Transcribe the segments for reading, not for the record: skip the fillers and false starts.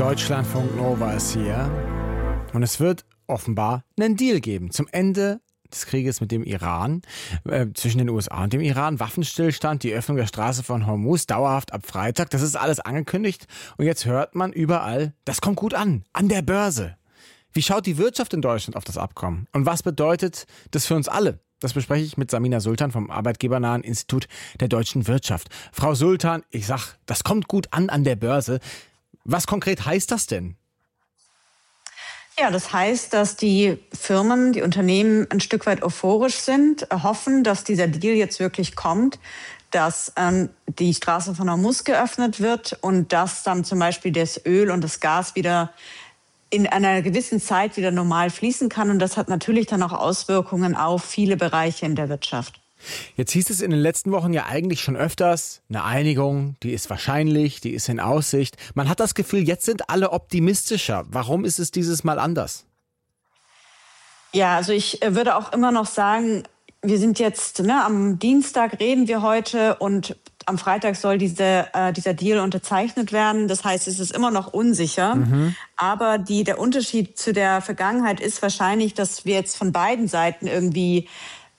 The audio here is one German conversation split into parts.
Deutschlandfunk Nova ist hier und es wird offenbar einen Deal geben zum Ende des Krieges mit dem Iran, zwischen den USA und dem Iran. Waffenstillstand, die Öffnung der Straße von Hormuz, dauerhaft ab Freitag. Das ist alles angekündigt und jetzt hört man überall, das kommt gut an der Börse. Wie schaut die Wirtschaft in Deutschland auf das Abkommen und was bedeutet das für uns alle? Das bespreche ich mit Samina Sultan vom arbeitgebernahen Institut der deutschen Wirtschaft. Frau Sultan, ich sag, das kommt gut an der Börse. Was konkret heißt das denn? Ja, das heißt, dass die Firmen, die Unternehmen ein Stück weit euphorisch sind, hoffen, dass dieser Deal jetzt wirklich kommt, dass die Straße von Hormuz geöffnet wird und dass dann zum Beispiel das Öl und das Gas wieder in einer gewissen Zeit wieder normal fließen kann. Und das hat natürlich dann auch Auswirkungen auf viele Bereiche in der Wirtschaft. Jetzt hieß es in den letzten Wochen ja eigentlich schon öfters, eine Einigung, die ist wahrscheinlich, die ist in Aussicht. Man hat das Gefühl, jetzt sind alle optimistischer. Warum ist es dieses Mal anders? Ja, also ich würde auch immer noch sagen, wir sind jetzt, am Dienstag reden wir heute und am Freitag soll dieser Deal unterzeichnet werden. Das heißt, es ist immer noch unsicher. Aber der Unterschied zu der Vergangenheit ist wahrscheinlich, dass wir jetzt von beiden Seiten irgendwie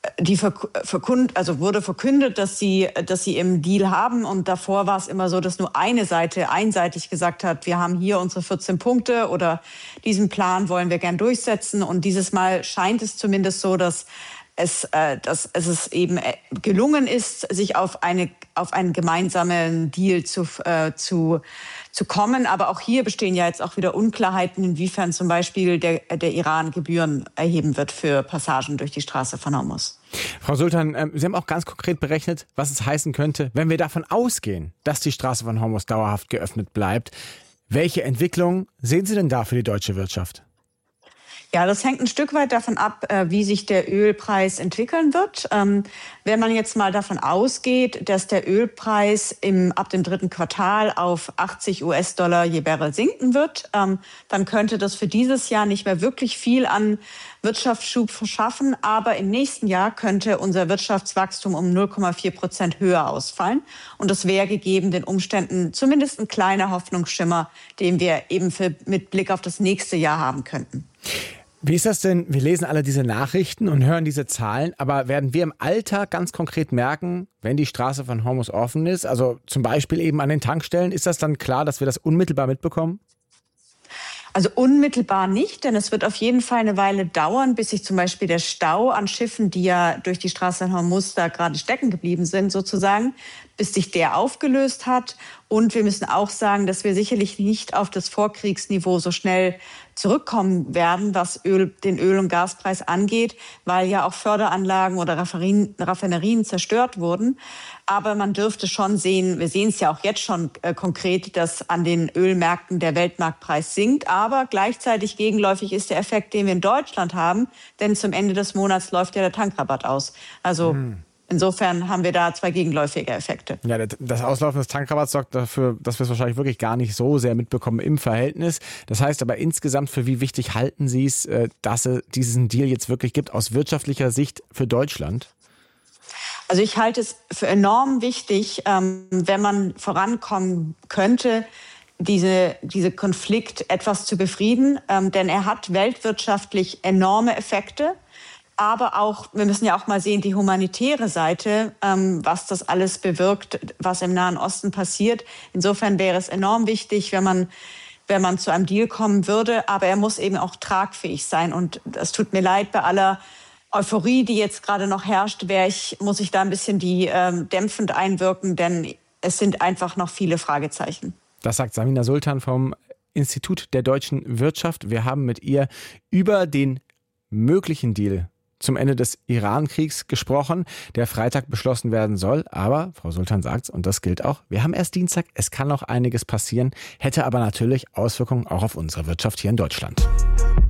wurde verkündet, dass sie im Deal haben. Und davor war es immer so, dass nur eine Seite einseitig gesagt hat, wir haben hier unsere 14 Punkte oder diesen Plan wollen wir gern durchsetzen. Und dieses Mal scheint es zumindest so, dass es eben gelungen ist, sich auf einen gemeinsamen Deal zu kommen. Aber auch hier bestehen ja jetzt auch wieder Unklarheiten, inwiefern zum Beispiel der Iran Gebühren erheben wird für Passagen durch die Straße von Hormuz. Frau Sultan, Sie haben auch ganz konkret berechnet, was es heißen könnte, wenn wir davon ausgehen, dass die Straße von Hormuz dauerhaft geöffnet bleibt. Welche Entwicklung sehen Sie denn da für die deutsche Wirtschaft? Ja, das hängt ein Stück weit davon ab, wie sich der Ölpreis entwickeln wird. Wenn man jetzt mal davon ausgeht, dass der Ölpreis ab dem dritten Quartal auf 80 US-Dollar je Barrel sinken wird, dann könnte das für dieses Jahr nicht mehr wirklich viel an Wirtschaftsschub verschaffen. Aber im nächsten Jahr könnte unser Wirtschaftswachstum um 0,4% höher ausfallen. Und das wäre gegeben den Umständen zumindest ein kleiner Hoffnungsschimmer, den wir eben mit Blick auf das nächste Jahr haben könnten. Wie ist das denn? Wir lesen alle diese Nachrichten und hören diese Zahlen, aber werden wir im Alltag ganz konkret merken, wenn die Straße von Hormuz offen ist, also zum Beispiel eben an den Tankstellen, ist das dann klar, dass wir das unmittelbar mitbekommen? Also unmittelbar nicht, denn es wird auf jeden Fall eine Weile dauern, bis sich zum Beispiel der Stau an Schiffen, die ja durch die Straße von Hormuz da gerade stecken geblieben sind sozusagen, bis sich der aufgelöst hat. Und wir müssen auch sagen, dass wir sicherlich nicht auf das Vorkriegsniveau so schnell zurückkommen werden, was den Öl- und Gaspreis angeht, weil ja auch Förderanlagen oder Raffinerien zerstört wurden. Aber man dürfte schon sehen, wir sehen es ja auch jetzt schon konkret, dass an den Ölmärkten der Weltmarktpreis sinkt. Aber gleichzeitig gegenläufig ist der Effekt, den wir in Deutschland haben, denn zum Ende des Monats läuft ja der Tankrabatt aus. Also insofern haben wir da zwei gegenläufige Effekte. Ja, das Auslaufen des Tankrabatts sorgt dafür, dass wir es wahrscheinlich wirklich gar nicht so sehr mitbekommen im Verhältnis. Das heißt aber insgesamt, für wie wichtig halten Sie es, dass es diesen Deal jetzt wirklich gibt aus wirtschaftlicher Sicht für Deutschland? Also ich halte es für enorm wichtig, wenn man vorankommen könnte, diese Konflikt etwas zu befrieden, denn er hat weltwirtschaftlich enorme Effekte. Aber auch, wir müssen ja auch mal sehen, die humanitäre Seite, was das alles bewirkt, was im Nahen Osten passiert. Insofern wäre es enorm wichtig, wenn man zu einem Deal kommen würde. Aber er muss eben auch tragfähig sein. Und es tut mir leid, bei aller Euphorie, die jetzt gerade noch herrscht, muss ich da ein bisschen dämpfend einwirken, denn es sind einfach noch viele Fragezeichen. Das sagt Samina Sultan vom Institut der deutschen Wirtschaft. Wir haben mit ihr über den möglichen Deal zum Ende des Iran-Kriegs gesprochen, der Freitag beschlossen werden soll. Aber, Frau Sultan sagt's, und das gilt auch, wir haben erst Dienstag, es kann noch einiges passieren, hätte aber natürlich Auswirkungen auch auf unsere Wirtschaft hier in Deutschland.